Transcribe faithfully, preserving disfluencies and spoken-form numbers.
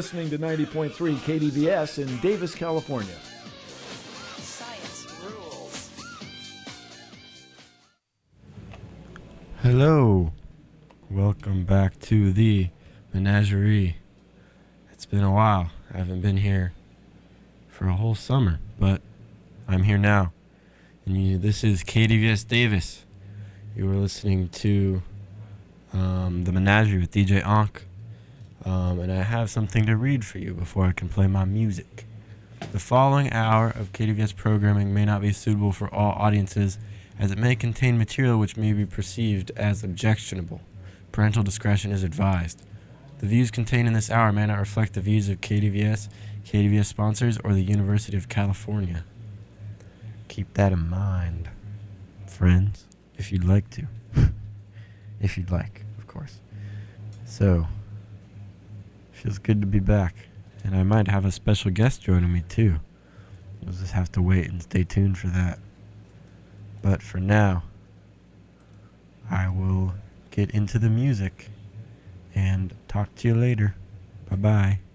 listening to ninety point three K D V S in Davis, California. Science rules. Hello. Welcome back to the Menagerie. It's been a while. I haven't been here for a whole summer, but I'm here now. And you, this is K D V S Davis. You are listening to um, the Menagerie with D J Ankh. Um, and I have something to read for you before I can play my music. The following hour of K D V S programming may not be suitable for all audiences, as it may contain material which may be perceived as objectionable. Parental discretion is advised. The views contained in this hour may not reflect the views of K D V S, K D V S sponsors, or the University of California. Keep that in mind, friends, if you'd like to. If you'd like, of course. So, feels good to be back. And I might have a special guest joining me, too. You'll just have to wait and stay tuned for that. But for now, I will get into the music and talk to you later. Bye-bye.